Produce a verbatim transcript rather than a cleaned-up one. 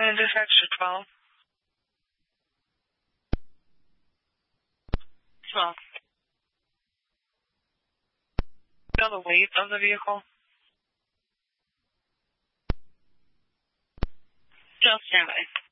And this extra twelve. twelve. Feel the weight of the vehicle? Still stand by.